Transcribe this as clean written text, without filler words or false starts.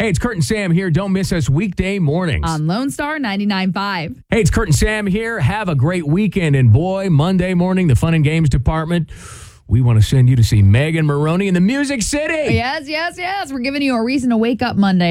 Hey, it's Kurt and Sam here. Don't miss us weekday mornings. On Lone Star 99.5. Hey, it's Kurt and Sam here. Have a great weekend. And boy, Monday morning, the Fun and Games department, we want to send you to see Megan Moroney in the Music City. Yes. We're giving you a reason to wake up Monday.